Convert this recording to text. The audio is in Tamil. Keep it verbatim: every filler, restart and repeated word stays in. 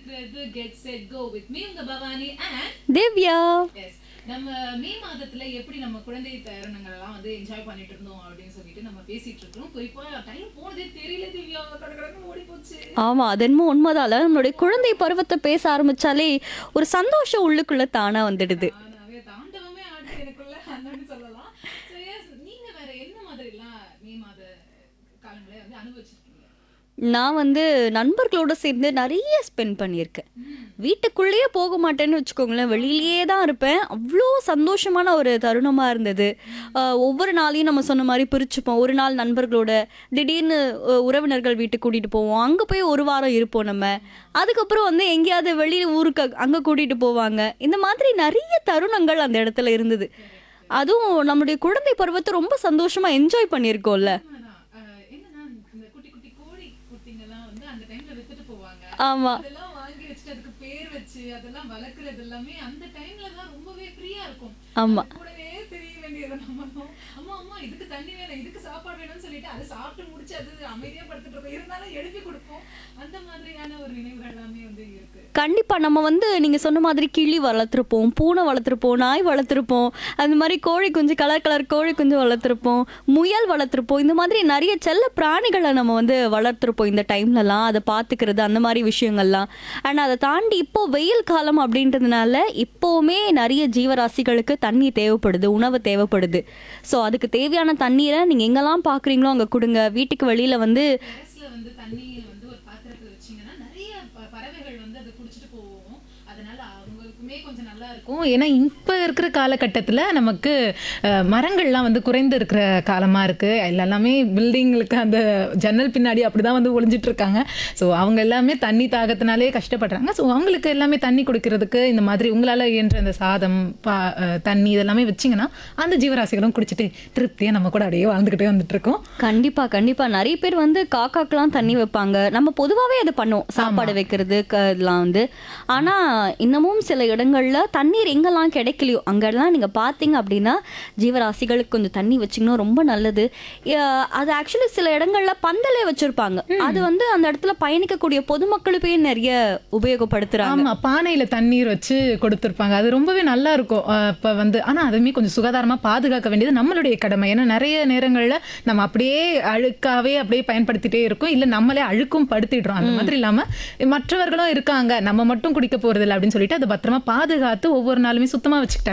இருக்கிறது get set go with me உங்க பவானி அண்ட் திவ்யா. எஸ் நம்ம மே மாதத்துல எப்படி நம்ம குழந்தை தருணங்கள் எல்லாம் வந்து என்ஜாய் பண்ணிட்டு இருந்தோம் அப்படின்னு சொல்லிட்டு நம்ம பேசிட்டு இருக்கோம். குறிப்பா டைம் போனதே தெரியல திவ்யா, கடகடன்னு ஓடி போச்சு. ஆமா, அது என்னமோ உண்மைதால நம்மளுடைய குழந்தை பருவத்தை பேச ஆரம்பிச்சாலே ஒரு சந்தோஷம் உள்ளுக்குள்ள தானா வந்துடுது. நானே தாண்டவமே ஆடுது எனக்குள்ள அந்த சொல்லலாம். So yes, நீங்க வேற என்ன மாதிரி எல்லாம் மே மாத காலங்களை வந்து அனுபவிச்சிருக்கீங்க? நான் வந்து நண்பர்களோட சேர்ந்து நிறைய ஸ்பெண்ட் பண்ணியிருக்கேன். வீட்டுக்குள்ளேயே போக மாட்டேன்னு வச்சுக்கோங்களேன், வெளியிலேயே தான் இருப்பேன். அவ்வளோ சந்தோஷமான ஒரு தருணமாக இருந்தது. ஆஹ் ஒவ்வொரு நாளையும் நம்ம சொன்ன மாதிரி பிரிச்சுப்போம். ஒரு நாள் நண்பர்களோட, திடீர்னு அஹ், உறவினர்கள் வீட்டுக்கு கூட்டிகிட்டு போவோம். அங்கே போய் ஒரு வாரம் இருப்போம் நம்ம. அதுக்கப்புறம் வந்து எங்கேயாவது வெளியில் ஊருக்கு அங்கே கூட்டிகிட்டு போவாங்க. இந்த மாதிரி நிறைய தருணங்கள் அந்த இடத்துல இருந்தது. அதுவும் நம்மளுடைய குழந்தை பருவத்தை ரொம்ப சந்தோஷமாக என்ஜாய் பண்ணியிருக்கோம்ல. உண்மைதான். அஹ் என்னன்னா இந்த குட்டி குட்டி கோழி குட்டிங்கெல்லாம் வந்து அந்த டைம்ல வித்துட்டு போவாங்க. ஆமாம் அதெல்லாம் வாங்கி வச்சுட்டு அதுக்கு பேர் வச்சு அதெல்லாம் வளர்க்கறது எல்லாமே அந்த டைம்ல தான் ரொம்பவே ஃப்ரீயா இருக்கும். ஆமாம் கூடவே தெரிய வேண்டியது நம்மளும். அம்மா அம்மா இதுக்கு தண்ணி வேணும், இதுக்கு சாப்பாடு வேணும்னு சொல்லிட்டு அதை சாப்பிட்டு முடிச்சு அது அமைதியா படுத்துட்டு இருக்கும். இருந்தாலும் எழுப்பி கொடுப்போம். அந்த மாதிரியான ஒரு நினைவுகள் எல்லாமே வந்து இருக்கு. கண்டிப்பாக நம்ம வந்து நீங்கள் சொன்ன மாதிரி கிளி வளர்த்துருப்போம், பூனை வளர்த்துருப்போம், நாய் வளர்த்துருப்போம், அந்த மாதிரி கோழி குஞ்சு, கலர் கலர் கோழி குஞ்சு வளர்த்துருப்போம், முயல் வளர்த்துருப்போம். இந்த மாதிரி நிறைய செல்ல பிராணிகளை நம்ம வந்து வளர்த்துருப்போம் இந்த டைம்லலாம். அதை பார்த்துக்கிறது அந்த மாதிரி விஷயங்கள்லாம். ஆனால் அதை தாண்டி இப்போ வெயில் காலம் அப்படின்றதுனால இப்போவுமே நிறைய ஜீவராசிகளுக்கு தண்ணி தேவைப்படுது, உணவு தேவைப்படுது. ஸோ அதுக்கு தேவையான தண்ணீரை நீங்கள் எங்கெல்லாம் பார்க்குறீங்களோ அங்கே கொடுங்க. வீட்டுக்கு வெளியில் வந்து டெரஸ்ல வந்து தண்ணி வந்து ஒரு பாத்திரத்துல வச்சீங்கன்னா நிறைய ப- பறவைகள் வந்து அதை குடிச்சிட்டு போவோம். அதனால அவங்களுக்குமே கொஞ்சம் நல்லா இருக்கும். ஏன்னா இப்ப இருக்கிற காலகட்டத்துல நமக்கு அஹ், மரங்கள்லாம் வந்து குறைந்து இருக்கிற காலமா இருக்கு. எல்லாமே பில்டிங்களுக்கு அந்த ஜன்னல் பின்னாடி அப்படிதான் வந்து ஒளிஞ்சிட்டு இருக்காங்க. ஸோ அவங்க எல்லாமே தண்ணி தாகத்தினாலே கஷ்டப்படுறாங்க. ஸோ அவங்களுக்கு எல்லாமே தண்ணி குடிக்கிறதுக்கு இந்த மாதிரி உங்களால இயன்ற அந்த சாதம் பா அஹ், தண்ணி இதெல்லாமே வச்சிங்கன்னா அந்த ஜீவராசிகளும் குடிச்சிட்டு திருப்தியா நம்ம கூட அப்படியே வாழ்ந்துக்கிட்டே வந்துட்டு இருக்கோம். கண்டிப்பா கண்டிப்பா நிறைய பேர் வந்து காக்காக்கெல்லாம் தண்ணி வைப்பாங்க. நம்ம பொதுவாகவே அது பண்ணுவோம், சாப்பாடு வைக்கிறது க- இதெல்லாம் வந்து. ஆனா இன்னமும் சில இடங்கள்ல தண்ணீர் எங்கெல்லாம் கிடைக்கலையோ அங்கெல்லாம் நீங்க பாத்தீங்க அப்படின்னா ஜீவராசிகளுக்கு கொஞ்சம் தண்ணி வச்சிங்கன்னா ரொம்ப நல்லது. அஹ் அது ஆக்சுவலி சில இடங்கள்ல பந்தலே வச்சிருப்பாங்க. அது வந்து அந்த இடத்துல பயணிக்கக்கூடிய பொதுமக்களுக்கே நிறைய உபயோகப்படுத்துறாங்க. ஆமா, பானையில தண்ணீர் வச்சு கொடுத்துருப்பாங்க. அது ரொம்பவே நல்லா இருக்கும். அஹ் இப்ப வந்து ஆனா அதுவுமே கொஞ்சம் சுகாதாரமா பாதுகாக்க வேண்டியது நம்மளுடைய கடமை. ஏன்னா நிறைய நேரங்கள்ல நம்ம அப்படியே அழுக்காவே அப்படியே பயன்படுத்திட்டே இருக்கோம், இல்ல நம்மளே அழுக்கும் படுத்திடுறோம். அந்த மாதிரி இல்லாம மற்றவர்களும் இருக்காங்க, நம்ம மட்டும் குடிக்க போறது இல்லை அப்படின்னு சொல்லிட்டு அதை பத்திரமா பாதுகாத்து ஒவ்வொரு நாளுமே சுத்தமா வச்சுக்கிட்டா